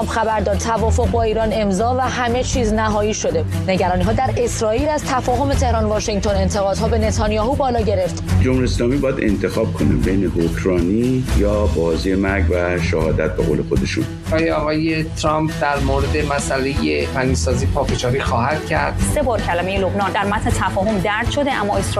خبر داد توافق با ایران امضا و همه چیز نهایی شده. نگرانی‌ها در اسرائیل از تفاهم تهران واشنگتن، انتقادها به نتانیاهو بالا گرفت. جمهوری اسلامی باید انتخاب کنه بین حکمرانی یا بازی مرگ و شهادت به قول خودشون. آقای ترامپ در مورد مسئله غنی‌سازی پافشاری خواهد کرد. 3 بار کلمه لبنان در متن تفاهم درج شده، اما